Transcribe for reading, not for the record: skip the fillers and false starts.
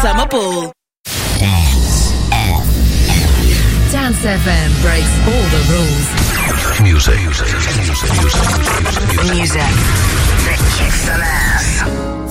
Summer Ball. Dance FM breaks all the rules. Music that kicks some ass.